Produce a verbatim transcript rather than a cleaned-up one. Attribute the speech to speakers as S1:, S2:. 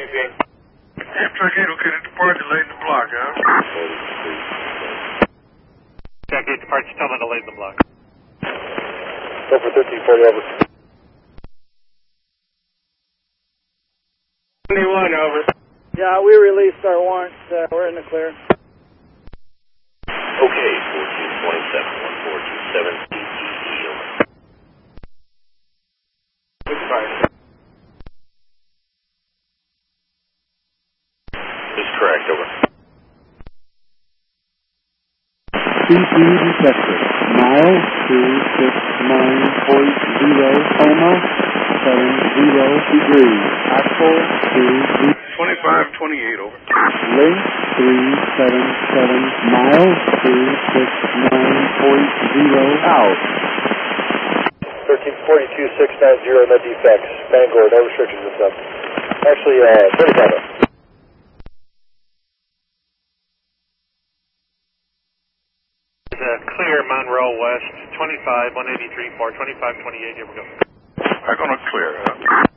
S1: Jane.
S2: Amtrak eight, okay, the departure late in the block, huh?
S3: Jack eight, departure, tell them to late in the block.
S1: Go for thirteen forty, over.
S2: twenty-one, over.
S4: Yeah, we released our warrants. Uh, we're in the clear.
S1: Okay, fourteen twenty-seven, one four two seven, C T E, over.
S2: Good fire.
S1: Is correct, over.
S5: C P detected. Mile two six nine point zero, coma, seven zero degrees. Axle two,
S2: twenty-five twenty-eight, over.
S5: link three seven seven, mile two six nine point zero, out.
S1: thirteen forty-two, six nine zero, no defects. Bangor, no restrictions and stuff. Actually, uh, thirty-five.
S3: Uh, clear, Monroe West, twenty-five, one eighty-three, four, twenty-five twenty-eight, here we go.
S2: I'm gonna clear, huh?